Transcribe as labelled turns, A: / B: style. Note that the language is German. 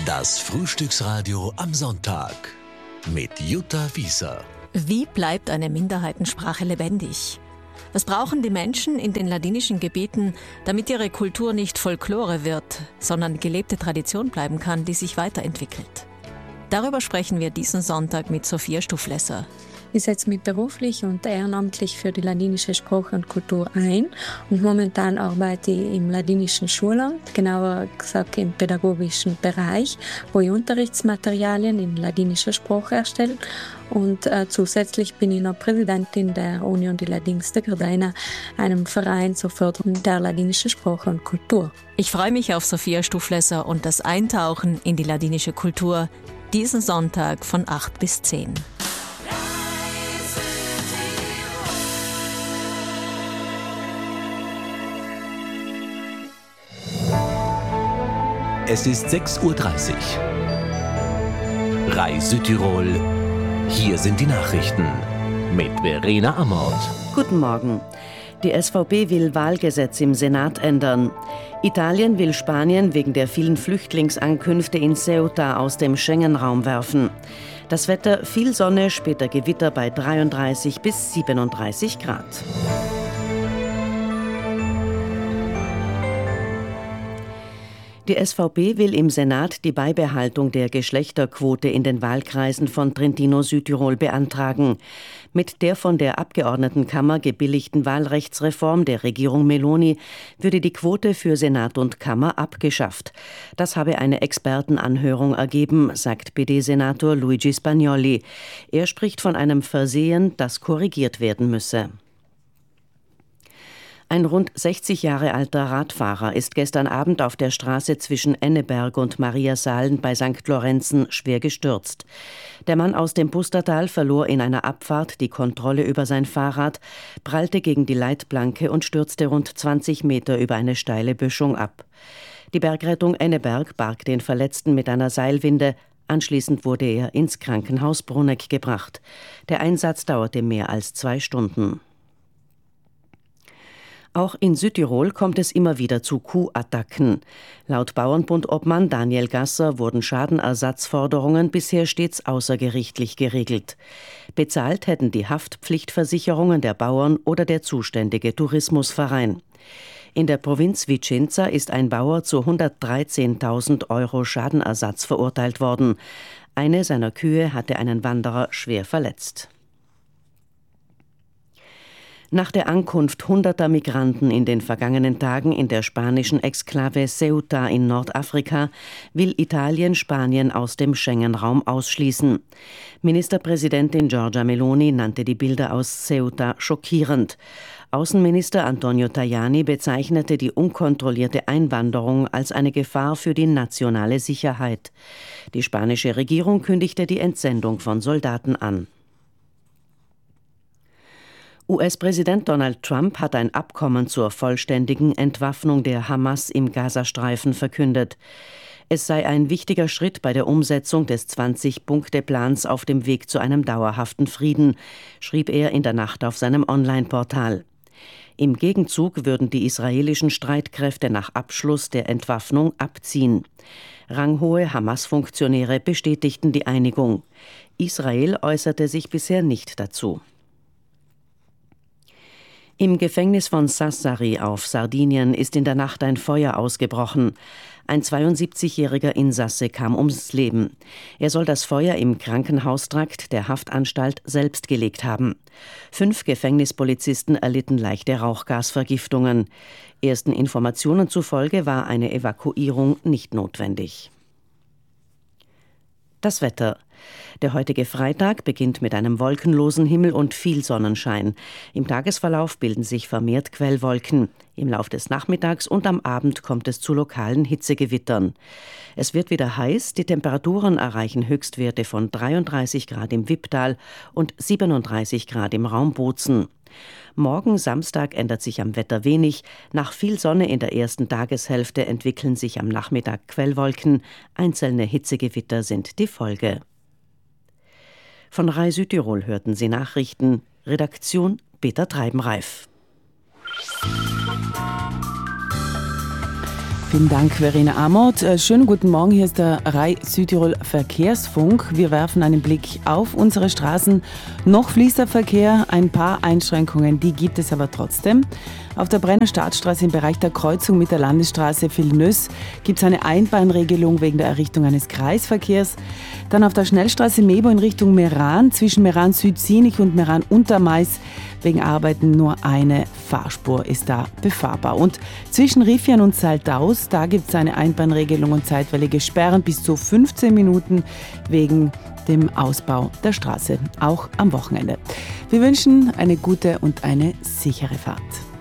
A: Das Frühstücksradio am Sonntag mit Jutta Wieser.
B: Wie bleibt eine Minderheitensprache lebendig? Was brauchen die Menschen in den ladinischen Gebieten, damit ihre Kultur nicht Folklore wird, sondern gelebte Tradition bleiben kann, die sich weiterentwickelt? Darüber sprechen wir diesen Sonntag mit Sophia Stuflesser.
C: Ich setze mich beruflich und ehrenamtlich für die ladinische Sprache und Kultur ein und momentan arbeite ich im ladinischen Schulland, genauer gesagt im pädagogischen Bereich, wo ich Unterrichtsmaterialien in ladinischer Sprache erstelle und zusätzlich bin ich noch Präsidentin der Union de Ladins de Gardena, einem Verein zur Förderung der ladinischen Sprache und Kultur.
B: Ich freue mich auf Sophia Stuflesser und das Eintauchen in die ladinische Kultur diesen Sonntag von 8 bis 10.
A: Es ist 6:30 Uhr. RAI Südtirol. Hier sind die Nachrichten mit Verena Amort.
D: Guten Morgen. Die SVP will Wahlgesetz im Senat ändern. Italien will Spanien wegen der vielen Flüchtlingsankünfte in Ceuta aus dem Schengen-Raum werfen. Das Wetter: viel Sonne, später Gewitter bei 33 bis 37 Grad. Die SVP will im Senat die Beibehaltung der Geschlechterquote in den Wahlkreisen von Trentino-Südtirol beantragen. Mit der von der Abgeordnetenkammer gebilligten Wahlrechtsreform der Regierung Meloni würde die Quote für Senat und Kammer abgeschafft. Das habe eine Expertenanhörung ergeben, sagt PD-Senator Luigi Spagnoli. Er spricht von einem Versehen, das korrigiert werden müsse. Ein rund 60 Jahre alter Radfahrer ist gestern Abend auf der Straße zwischen Enneberg und Mariasaalen bei St. Lorenzen schwer gestürzt. Der Mann aus dem Pustertal verlor in einer Abfahrt die Kontrolle über sein Fahrrad, prallte gegen die Leitplanke und stürzte rund 20 Meter über eine steile Böschung ab. Die Bergrettung Enneberg barg den Verletzten mit einer Seilwinde. Anschließend wurde er ins Krankenhaus Bruneck gebracht. Der Einsatz dauerte mehr als 2 Stunden. Auch in Südtirol kommt es immer wieder zu Kuhattacken. Laut Bauernbund-Obmann Daniel Gasser wurden Schadenersatzforderungen bisher stets außergerichtlich geregelt. Bezahlt hätten die Haftpflichtversicherungen der Bauern oder der zuständige Tourismusverein. In der Provinz Vicenza ist ein Bauer zu 113.000 € Schadenersatz verurteilt worden. Eine seiner Kühe hatte einen Wanderer schwer verletzt. Nach der Ankunft hunderter Migranten in den vergangenen Tagen in der spanischen Exklave Ceuta in Nordafrika will Italien Spanien aus dem Schengen-Raum ausschließen. Ministerpräsidentin Giorgia Meloni nannte die Bilder aus Ceuta schockierend. Außenminister Antonio Tajani bezeichnete die unkontrollierte Einwanderung als eine Gefahr für die nationale Sicherheit. Die spanische Regierung kündigte die Entsendung von Soldaten an. US-Präsident Donald Trump hat ein Abkommen zur vollständigen Entwaffnung der Hamas im Gazastreifen verkündet. Es sei ein wichtiger Schritt bei der Umsetzung des 20-Punkte-Plans auf dem Weg zu einem dauerhaften Frieden, schrieb er in der Nacht auf seinem Online-Portal. Im Gegenzug würden die israelischen Streitkräfte nach Abschluss der Entwaffnung abziehen. Ranghohe Hamas-Funktionäre bestätigten die Einigung. Israel äußerte sich bisher nicht dazu. Im Gefängnis von Sassari auf Sardinien ist in der Nacht ein Feuer ausgebrochen. Ein 72-jähriger Insasse kam ums Leben. Er soll das Feuer im Krankenhaustrakt der Haftanstalt selbst gelegt haben. 5 Gefängnispolizisten erlitten leichte Rauchgasvergiftungen. Ersten Informationen zufolge war eine Evakuierung nicht notwendig. Das Wetter. Der heutige Freitag beginnt mit einem wolkenlosen Himmel und viel Sonnenschein. Im Tagesverlauf bilden sich vermehrt Quellwolken. Im Lauf des Nachmittags und am Abend kommt es zu lokalen Hitzegewittern. Es wird wieder heiß, die Temperaturen erreichen Höchstwerte von 33 Grad im Wipptal und 37 Grad im Raum Bozen. Morgen Samstag ändert sich am Wetter wenig. Nach viel Sonne in der ersten Tageshälfte entwickeln sich am Nachmittag Quellwolken. Einzelne Hitzegewitter sind die Folge. Von RAI Südtirol hörten Sie Nachrichten. Redaktion Peter Treibenreif.
E: Vielen Dank, Verena Amort. Schönen guten Morgen, hier ist der RAI Südtirol Verkehrsfunk. Wir werfen einen Blick auf unsere Straßen. Noch fließt der Verkehr, ein paar Einschränkungen, die gibt es aber trotzdem. Auf der Brenner Staatsstraße im Bereich der Kreuzung mit der Landesstraße Villeneuve gibt es eine Einbahnregelung wegen der Errichtung eines Kreisverkehrs. Dann auf der Schnellstraße Mebo in Richtung Meran, zwischen Meran Südsinich und Meran Untermais, wegen Arbeiten nur eine Fahrspur ist da befahrbar. Und zwischen Riffian und Saltaus, da gibt es eine Einbahnregelung und zeitweilige Sperren bis zu 15 Minuten wegen dem Ausbau der Straße, auch am Wochenende. Wir wünschen eine gute und eine sichere Fahrt.